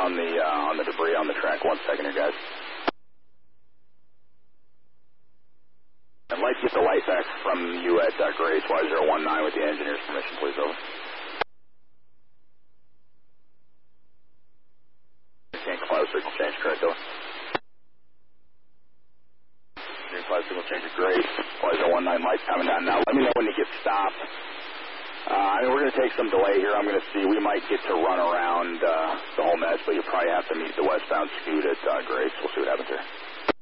on the debris on the track. 1 second here, guys. I'd like to get the light back from you at Grace Y019 with the engineer's permission, please. Over. Can't cloud signal change, correct, over. Cloud signal change to Grace Y019 lights coming down now. Let me know when you get stopped. I mean, we're going to take some delay here. I'm going to see. We might get to run around the whole mess, but you'll probably have to meet the westbound scoot at Grace. We'll see what happens here.